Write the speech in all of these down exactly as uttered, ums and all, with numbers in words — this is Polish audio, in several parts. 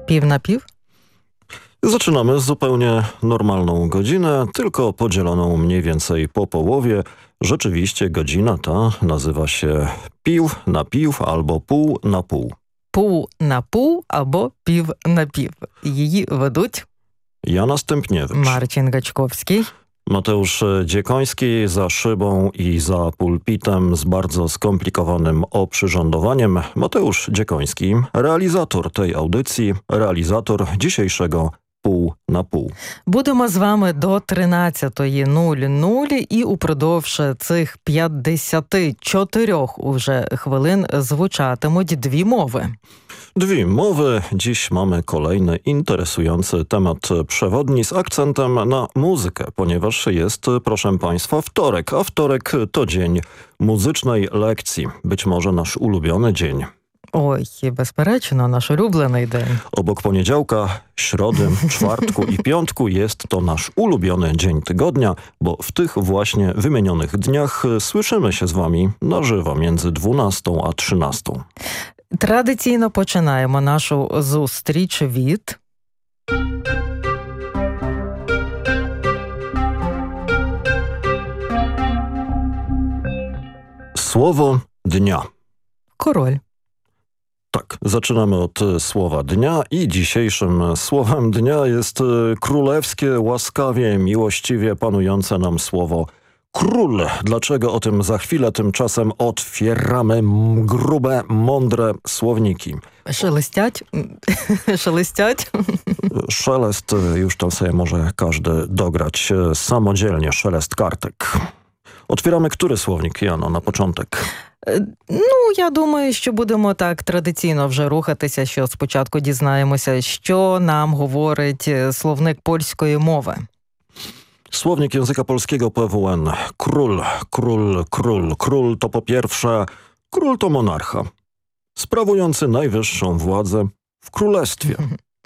Pів na piw? Zaczynamy zupełnie normalną godzinę, tylko podzieloną mniej więcej po połowie. Rzeczywiście godzina ta nazywa się piw na piw albo pół na pół. Pół na pół albo пів на пів. Її ведуть Jana Stępniewicz, Marcin Gaczkowski. Mateusz Dziekoński za szybą i za pulpitem z bardzo skomplikowanym oprzyrządowaniem. Mateusz Dziekoński, realizator tej audycji, realizator dzisiejszego Pół na pół. Будемо з вами до тринадцятої нуль нуль і упродовж цих п'ятдесят чотири уже хвилин звучатимуть дві мови. Dwie mowy. Dziś mamy kolejny interesujący temat przewodni z akcentem na muzykę, ponieważ jest, proszę Państwa, wtorek, a wtorek to dzień muzycznej lekcji. Być może nasz ulubiony dzień. Ой, безперечно, наш улюблений день. Obok poniedziałka, środy, czwartku i piątku jest to nasz ulubiony dzień tygodnia, bo w tych właśnie wymienionych dniach słyszymy się z Wami na żywo między dwunastą a trzynastą. Традиційно починаємо нашу зустріч від... Słowo dnia. Король. Tak, zaczynamy od słowa dnia i dzisiejszym słowem dnia jest królewskie, łaskawie, miłościwie panujące nam słowo król. Dlaczego o tym za chwilę? Tymczasem otwieramy grube, mądre słowniki. Szelestять? Szelestять? Szelest już tam sobie może każdy dograć samodzielnie, szelest kartek. Otwieramy który słownik, Jano, na początek? Ну, я думаю, що будемо так традиційно вже рухатися, що спочатку дізнаємося, що нам говорить словник польської мови. Słownik języka polskiego P W N. Król, król, król. Król to po pierwsze, król to monarcha. Sprawujący najwyższą władzę w królestwie.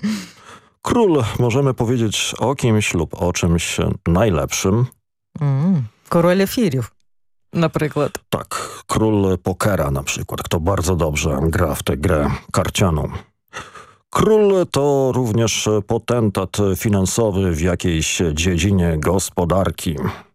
Król, możemy powiedzieć o kimś lub o czymś najlepszym. Mm, король ефірів. Наприклад. Tak, król pokera na przykład, kto bardzo dobrze gra w tę grę karcianą. Król to również potentat finansowy w jakiejś dziedzinie gospodarki.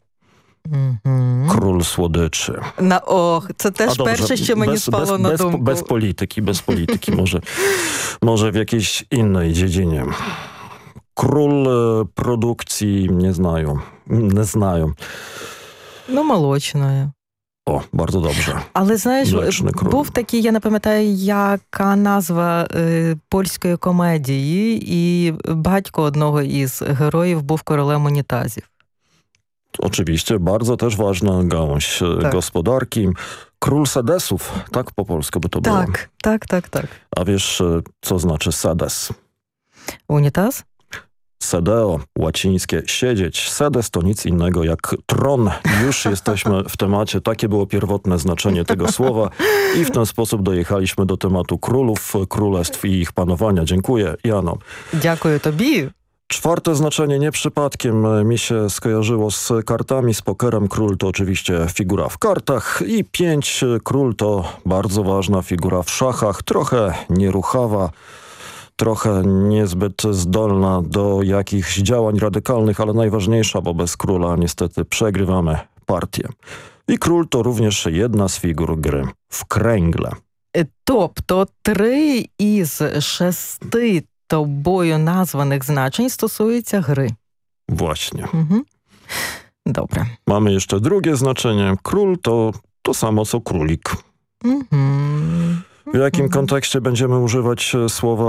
Mm-hmm. Król słodyczy. На ох, це теж A dobrze, перше, що мені bez, спало bez, на bez, думку. bez polityki, bez polityki, może, może w jakiejś innej dziedzinie. Król produkcji nie znają, nie znają. Ну, молочної. O, bardzo dobrze. Але, знаєш, Mleczny król. був такий, я не пам'ятаю, яка назва е, польської комедії, і батько одного із героїв був королем унітазів. Oczywiście, bardzo też ważna gałąź Tak. gospodarki. Król sedesów, tak po polsku by to było. Так, tak, tak, tak. A wiesz, co znaczy sedes? Унітаз? Sedeo, łacińskie siedzieć. Sedes to nic innego jak tron. Już jesteśmy w temacie. Takie było pierwotne znaczenie tego słowa i w ten sposób dojechaliśmy do tematu królów, królestw i ich panowania. Dziękuję, Jano. Дякую тобі. Czwarte znaczenie nie przypadkiem mi się skojarzyło z kartami, z pokerem. Król to oczywiście figura w kartach i pięć. Król to bardzo ważna figura w szachach, trochę nieruchawa, trochę niezbyt zdolna do jakichś działań radykalnych, ale najważniejsza, bo bez króla niestety przegrywamy partię. I król to również jedna z figur gry w kręgle. Тобто три із шести тобою названих значень стосуються гри. Właśnie. Угу. Добре. Mamy jeszcze drugie znaczenie. Król to to samo co królik. Угу. W jakim kontekście będziemy używać słowa